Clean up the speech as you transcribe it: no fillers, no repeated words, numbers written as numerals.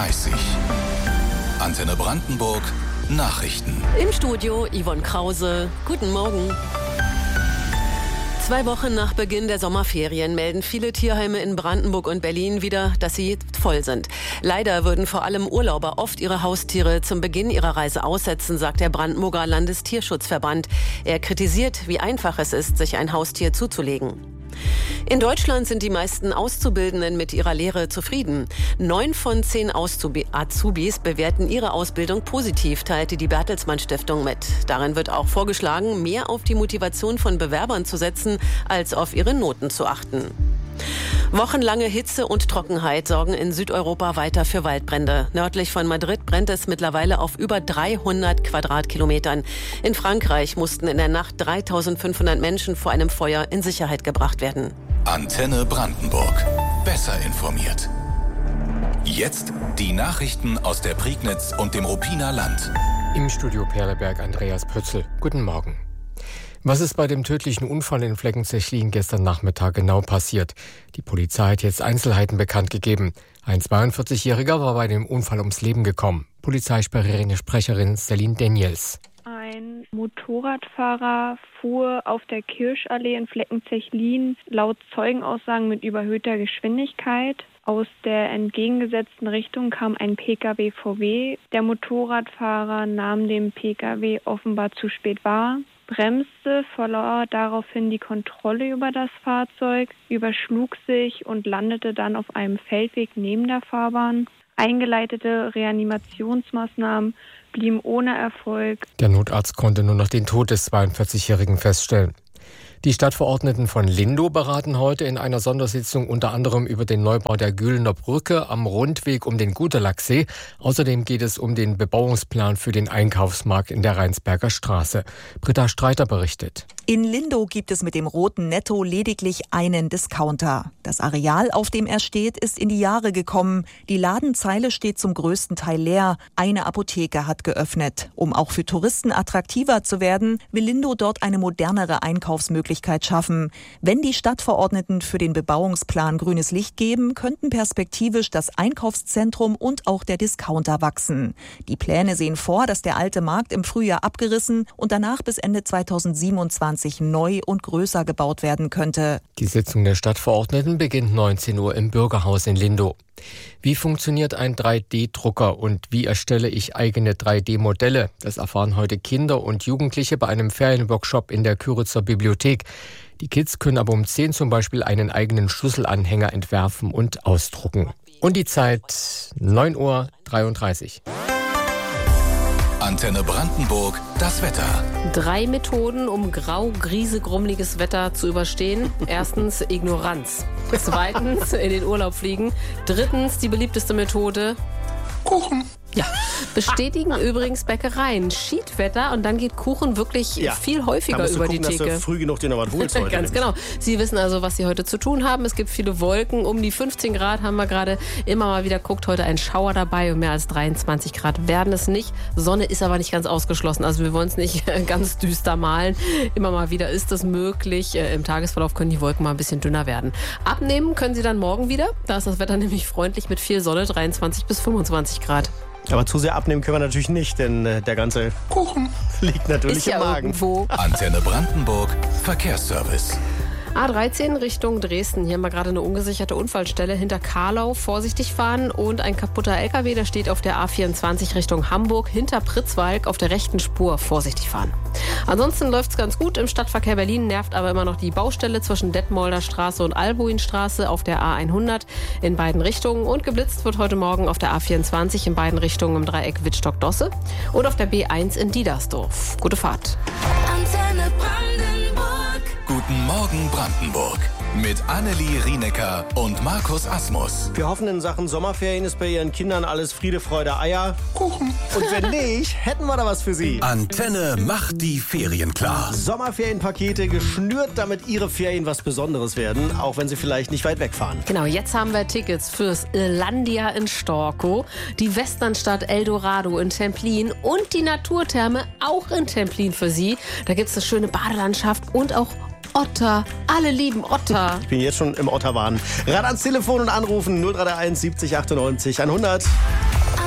8:30 Uhr. Antenne Brandenburg Nachrichten. Im Studio Yvonne Krause. Guten Morgen. 2 Wochen nach Beginn der Sommerferien melden viele Tierheime in Brandenburg und Berlin wieder, dass sie voll sind. Leider würden vor allem Urlauber oft ihre Haustiere zum Beginn ihrer Reise aussetzen, sagt der Brandenburger Landestierschutzverband. Er kritisiert, wie einfach es ist, sich ein Haustier zuzulegen. In Deutschland sind die meisten Auszubildenden mit ihrer Lehre zufrieden. 9 von 10 Azubis bewerten ihre Ausbildung positiv, teilte die Bertelsmann Stiftung mit. Darin wird auch vorgeschlagen, mehr auf die Motivation von Bewerbern zu setzen, als auf ihre Noten zu achten. Wochenlange Hitze und Trockenheit sorgen in Südeuropa weiter für Waldbrände. Nördlich von Madrid brennt es mittlerweile auf über 300 Quadratkilometern. In Frankreich mussten in der Nacht 3.500 Menschen vor einem Feuer in Sicherheit gebracht werden. Antenne Brandenburg. Besser informiert. Jetzt die Nachrichten aus der Prignitz und dem Ruppiner Land. Im Studio Perleberg Andreas Pötzl. Guten Morgen. Was ist bei dem tödlichen Unfall in Fleckenzechlin gestern Nachmittag genau passiert? Die Polizei hat jetzt Einzelheiten bekannt gegeben. Ein 42-Jähriger war bei dem Unfall ums Leben gekommen. Polizeisprecherin Celine Daniels. Ein Motorradfahrer fuhr auf der Kirschallee in Fleckenzechlin laut Zeugenaussagen mit überhöhter Geschwindigkeit. Aus der entgegengesetzten Richtung kam ein Pkw VW. Der Motorradfahrer nahm dem Pkw offenbar zu spät wahr, bremste, verlor daraufhin die Kontrolle über das Fahrzeug, überschlug sich und landete dann auf einem Feldweg neben der Fahrbahn. Eingeleitete Reanimationsmaßnahmen blieben ohne Erfolg. Der Notarzt konnte nur noch den Tod des 42-Jährigen feststellen. Die Stadtverordneten von Lindow beraten heute in einer Sondersitzung unter anderem über den Neubau der Gühlener Brücke am Rundweg um den Gutelachsee. Außerdem geht es um den Bebauungsplan für den Einkaufsmarkt in der Rheinsberger Straße. Britta Streiter berichtet. In Lindow gibt es mit dem roten Netto lediglich einen Discounter. Das Areal, auf dem er steht, ist in die Jahre gekommen. Die Ladenzeile steht zum größten Teil leer. Eine Apotheke hat geöffnet. Um auch für Touristen attraktiver zu werden, will Lindow dort eine modernere Einkaufsmöglichkeit schaffen. Wenn die Stadtverordneten für den Bebauungsplan grünes Licht geben, könnten perspektivisch das Einkaufszentrum und auch der Discounter wachsen. Die Pläne sehen vor, dass der alte Markt im Frühjahr abgerissen und danach bis Ende 2027 neu und größer gebaut werden könnte. Die Sitzung der Stadtverordneten beginnt 19 Uhr im Bürgerhaus in Lindow. Wie funktioniert ein 3D-Drucker und wie erstelle ich eigene 3D-Modelle? Das erfahren heute Kinder und Jugendliche bei einem Ferienworkshop in der Kyritzer Bibliothek. Die Kids können aber um 10 zum Beispiel einen eigenen Schlüsselanhänger entwerfen und ausdrucken. Und die Zeit 9:33 Uhr. Antenne Brandenburg, das Wetter. 3 Methoden, um grau-griesegrummeliges Wetter zu überstehen. Erstens Ignoranz. Zweitens in den Urlaub fliegen. Drittens die beliebteste Methode Kuchen. Ja, bestätigen übrigens Bäckereien. Schiedwetter und dann geht Kuchen wirklich viel häufiger über die Theke. Dass du früh genug den aber holst heute. Ganz genau. Sie wissen also, was Sie heute zu tun haben. Es gibt viele Wolken. Um die 15 Grad haben wir gerade immer mal wieder geguckt. Heute ein Schauer dabei und mehr als 23 Grad werden es nicht. Sonne ist aber nicht ganz ausgeschlossen. Also wir wollen es nicht ganz düster malen. Immer mal wieder ist es möglich. Im Tagesverlauf können die Wolken mal ein bisschen dünner werden. Abnehmen können Sie dann morgen wieder. Da ist das Wetter nämlich freundlich mit viel Sonne, 23 bis 25 Grad. Aber zu sehr abnehmen können wir natürlich nicht, denn der ganze Kuchen liegt natürlich im Magen. Irgendwo. Antenne Brandenburg, Verkehrsservice. A13 Richtung Dresden. Hier haben wir gerade eine ungesicherte Unfallstelle hinter Karlau. Vorsichtig fahren und ein kaputter LKW, der steht auf der A24 Richtung Hamburg. Hinter Pritzwalk auf der rechten Spur. Vorsichtig fahren. Ansonsten läuft es ganz gut im Stadtverkehr Berlin, nervt aber immer noch die Baustelle zwischen Detmolder Straße und Albuinstraße auf der A100 in beiden Richtungen. Und geblitzt wird heute Morgen auf der A24 in beiden Richtungen im Dreieck Wittstock-Dosse und auf der B1 in Diedersdorf. Gute Fahrt. Antenne Brandenburg. Guten Morgen Brandenburg. Mit Annelie Rienecker und Markus Asmus. Wir hoffen, in Sachen Sommerferien ist bei Ihren Kindern alles Friede, Freude, Eier, Kuchen. Und wenn nicht, hätten wir da was für Sie. Antenne macht die Ferien klar. Sommerferienpakete geschnürt, damit Ihre Ferien was Besonderes werden, auch wenn Sie vielleicht nicht weit wegfahren. Genau, jetzt haben wir Tickets fürs Irlandia in Storkow, die Westernstadt Eldorado in Templin und die Naturtherme auch in Templin für Sie. Da gibt es eine schöne Badelandschaft und auch Otter. Alle lieben Otter. Ich bin jetzt schon im Otterwahn. Ran ans Telefon und anrufen 0331 70 98 100.